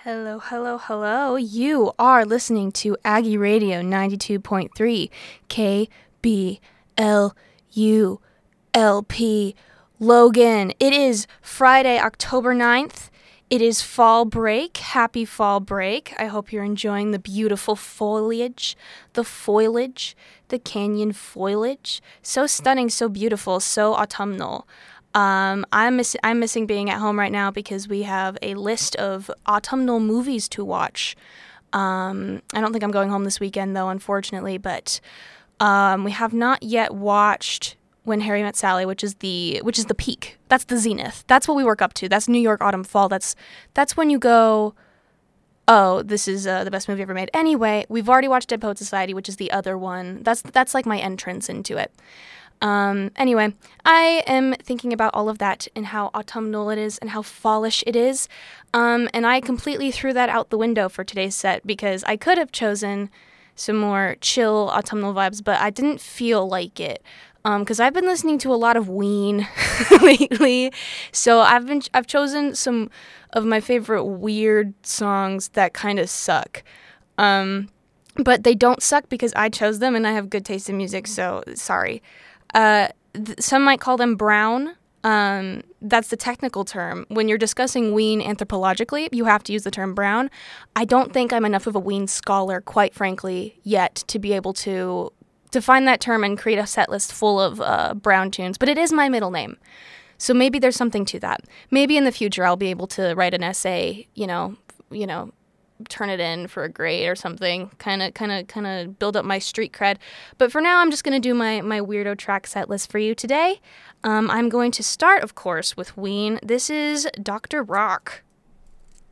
Hello, hello, hello. You are listening to Aggie Radio 92.3 KBLU Logan. It is Friday, October 9th. It is fall break. Happy fall break. I hope you're enjoying the beautiful foliage, the canyon foliage. So stunning, so beautiful, so autumnal. I'm missing being at home right now because we have a list of autumnal movies to watch. I don't think I'm going home this weekend though, unfortunately, but we have not yet watched When Harry Met Sally, which is the peak. That's the zenith. That's what we work up to. That's New York autumn fall. That's when you go, oh, this is the best movie ever made. Anyway, we've already watched Dead Poet Society, which is the other one. That's like my entrance into it. Anyway, I am thinking about all of that and how autumnal it is and how fallish it is. And I completely threw that out the window for today's set because I could have chosen some more chill autumnal vibes, but I didn't feel like it. Because I've been listening to a lot of Ween lately. So I've chosen some of my favorite weird songs that kind of suck. But they don't suck because I chose them and I have good taste in music, so sorry. Some might call them brown. That's the technical term. When you're discussing Ween anthropologically, you have to use the term brown. I don't think I'm enough of a Ween scholar, quite frankly, yet to be able to define that term and create a set list full of brown tunes. But it is my middle name. So maybe there's something to that. Maybe in the future I'll be able to write an essay, turn it in for a grade or something, kind of build up my street cred. But for now, I'm just going to do my weirdo track set list for you today. I'm going to start, of course, with Ween. This is Dr. Rock.